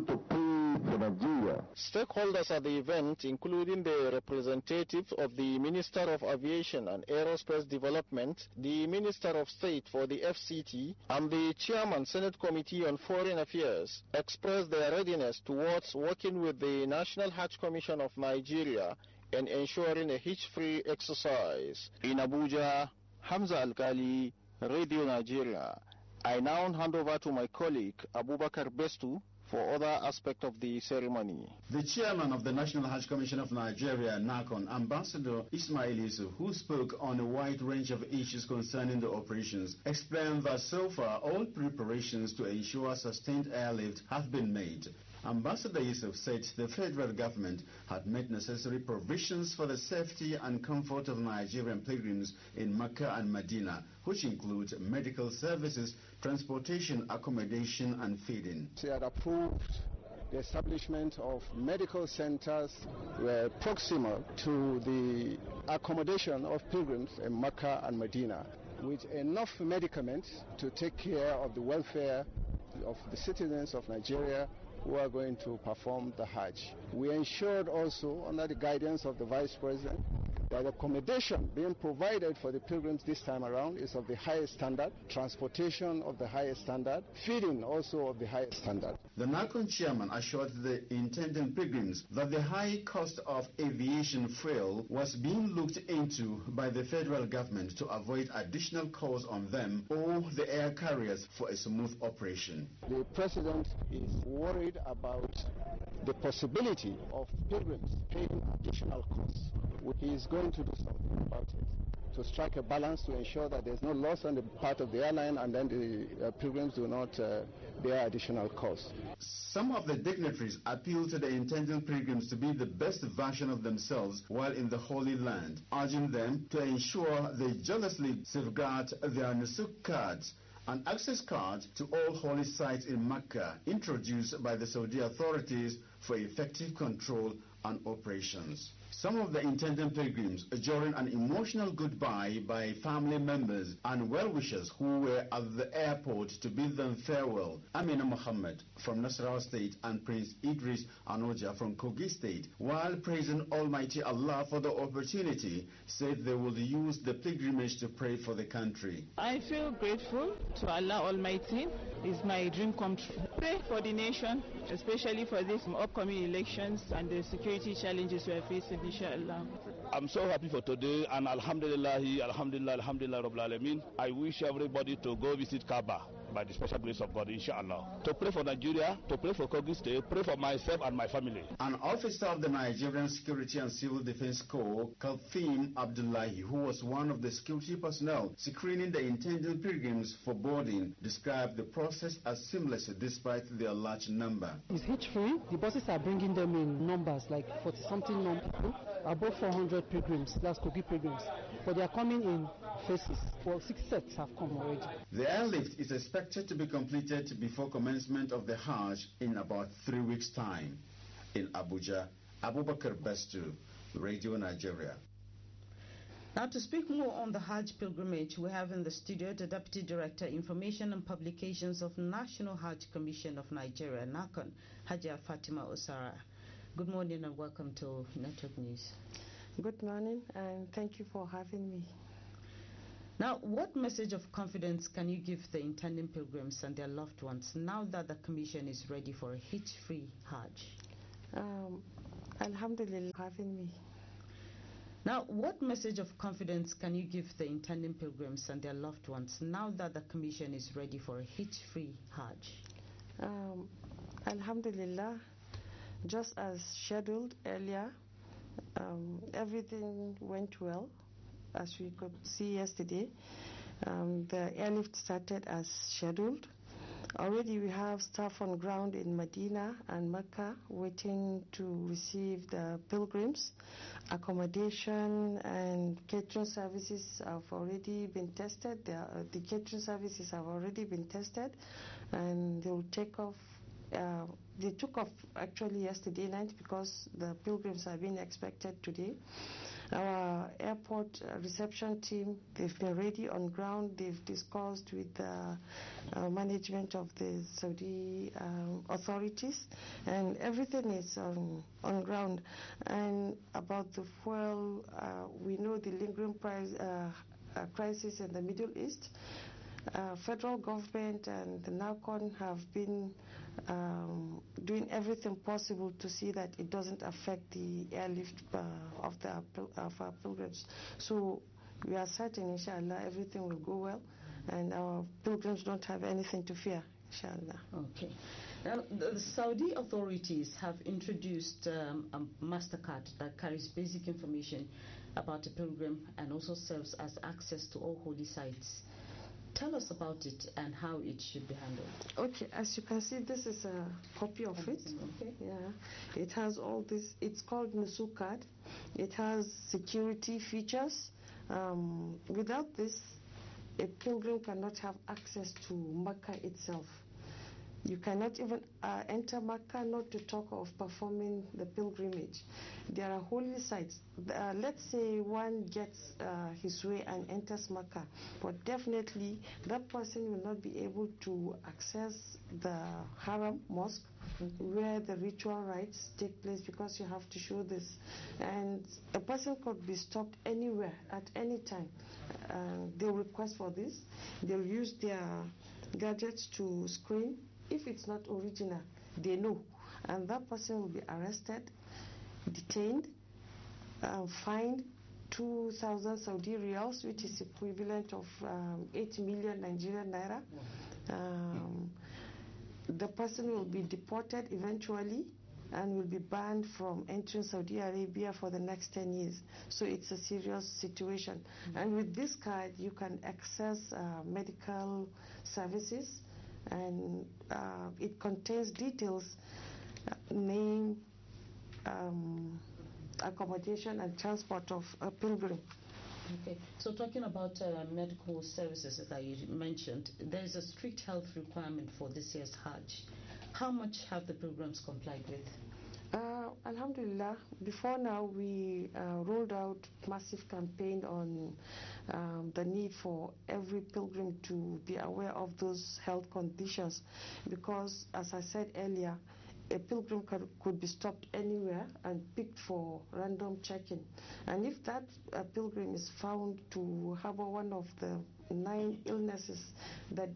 come to pray for Nigeria. Stakeholders at the event, including the representative of the Minister of Aviation and Aerospace Development, the Minister of State for the FCT, and the Chairman Senate Committee on Foreign Affairs, expressed their readiness towards working with the National Hajj Commission of Nigeria and ensuring a hitch-free exercise. In Abuja, Hamza Alkali, Radio Nigeria. I now hand over to my colleague Abubakar Bestu for other aspects of the ceremony. The chairman of the National Hajj Commission of Nigeria, NACON, Ambassador Ismail Yusuf, who spoke on a wide range of issues concerning the operations, explained that so far all preparations to ensure sustained airlift have been made. Ambassador Yusuf said the federal government had made necessary provisions for the safety and comfort of Nigerian pilgrims in Mecca and Medina, which include medical services, transportation, accommodation and feeding. They had approved the establishment of medical centers proximal to the accommodation of pilgrims in Mecca and Medina, with enough medicaments to take care of the welfare of the citizens of Nigeria who are going to perform the Hajj. We ensured also, under the guidance of the Vice President, that accommodation being provided for the pilgrims this time around is of the highest standard, transportation of the highest standard, feeding also of the highest standard. The NACON chairman assured the intending pilgrims that the high cost of aviation fuel was being looked into by the federal government to avoid additional costs on them or the air carriers for a smooth operation. The president is worried about the possibility of pilgrims paying additional costs. He is going to do something about it, to strike a balance to ensure that there's no loss on the part of the airline and then the pilgrims do not bear additional costs. Some of the dignitaries appealed to the intending pilgrims to be the best version of themselves while in the Holy Land, urging them to ensure they jealously safeguard their Nusuk cards, an access card to all holy sites in Mecca, introduced by the Saudi authorities for effective control and operations. Some of the intending pilgrims, during an emotional goodbye by family members and well-wishers who were at the airport to bid them farewell, Amina Muhammad from Nasarawa State and Prince Idris Anoja from Kogi State, while praising Almighty Allah for the opportunity, said they will use the pilgrimage to pray for the country. I feel grateful to Allah Almighty. It's my dream come true. Pray for the nation, especially for these upcoming elections and the security challenges we are facing, inshallah. I'm so happy for today, and alhamdulillah, Rabbil Alameen. I wish everybody to go visit Kaaba by the special grace of God, inshallah. To pray for Nigeria, to pray for Kogi State, pray for myself and my family. An officer of the Nigerian Security and Civil Defense Corps, Kalfim Abdullahi, who was one of the security personnel screening the intended pilgrims for boarding, described the process as seamless despite their large number. It's hitch-free. The buses are bringing them in numbers, like 40-something people, above 400 pilgrims, that's Kogi pilgrims. But they are coming in phases. 6 sets have come already. The airlift is expected to be completed before commencement of the Hajj in about 3 weeks' time. In Abuja, Abubakar Bestu, Radio Nigeria. Now, to speak more on the Hajj pilgrimage, we have in the studio the Deputy Director, Information and Publications of National Hajj Commission of Nigeria, NACON, Hajia Fatima Osara. Good morning and welcome to Network News. Good morning and thank you for having me. Now, what message of confidence can you give the intending pilgrims and their loved ones now that the Commission is ready for a hitch-free Hajj? Alhamdulillah, having me. Now, what message of confidence can you give the intending pilgrims and their loved ones now that the Commission is ready for a hitch-free Hajj? Alhamdulillah, just as scheduled earlier, everything went well. As we could see yesterday, the airlift started as scheduled. Already we have staff on ground in Medina and Mecca waiting to receive the pilgrims. Accommodation and catering services have already been tested. The catering services have already been tested, and they will take off. They took off actually yesterday night because the pilgrims are being expected today. Our airport reception team, they've been ready on ground. They've discussed with the management of the Saudi authorities, and everything is on ground. And about the fuel, we know the lingering crisis in the Middle East. Federal government and the NACON have been doing everything possible to see that it doesn't affect the airlift of our pilgrims. So we are certain, inshallah, everything will go well, and our pilgrims don't have anything to fear, inshallah. Okay. Now, the Saudi authorities have introduced a MasterCard that carries basic information about a pilgrim and also serves as access to all holy sites. Tell us about it and how it should be handled. Okay, as you can see, this is a copy of it. Okay. Yeah, it has all this. It's called Nusuk card. It has security features. Without this, a pilgrim cannot have access to Mecca itself. You cannot even enter Mecca, not to talk of performing the pilgrimage. There are holy sites. Let's say one gets his way and enters Mecca, but definitely that person will not be able to access the Haram Mosque where the ritual rites take place, because you have to show this. And a person could be stopped anywhere at any time. They'll request for this. They'll use their gadgets to screen. If it's not original, they know, and that person will be arrested, detained, fined 2,000 Saudi riyals, which is equivalent of 8 million Nigerian naira. The person will be deported eventually and will be banned from entering Saudi Arabia for the next 10 years. So it's a serious situation. And with this card, you can access medical services, and it contains details, name, accommodation and transport of a pilgrim. Okay, so talking about medical services that you mentioned, there is a strict health requirement for this year's Hajj. How much have the pilgrims complied with? Alhamdulillah, before now we rolled out massive campaign on the need for every pilgrim to be aware of those health conditions, because as I said earlier, a pilgrim could be stopped anywhere and picked for random checking. And if that pilgrim is found to harbor one of the 9 illnesses that